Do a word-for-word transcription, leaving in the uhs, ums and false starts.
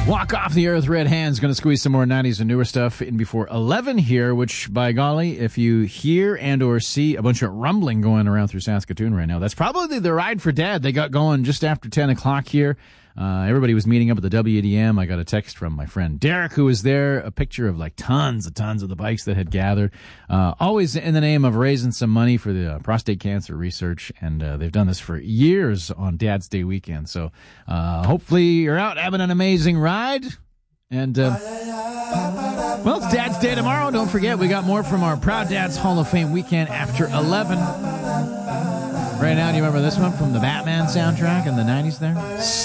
Walk Off the Earth, Red Hands. Going to squeeze some more nineties and newer stuff in before eleven here, which, by golly, if you hear and or see a bunch of rumbling going around through Saskatoon right now, that's probably the Ride for Dad they got going just after ten o'clock here. Uh, everybody was meeting up at the W D M. I got a text from my friend Derek, who was there, a picture of like tons and tons of the bikes that had gathered, uh, always in the name of raising some money for the uh, prostate cancer research. And uh, they've done this for years on Dad's Day weekend. So uh, hopefully you're out having an amazing ride. And, uh, well, it's Dad's Day tomorrow. Don't forget, we got more from our Proud Dads Hall of Fame weekend after eleven. Right now, do you remember this one from the Batman soundtrack in the nineties there?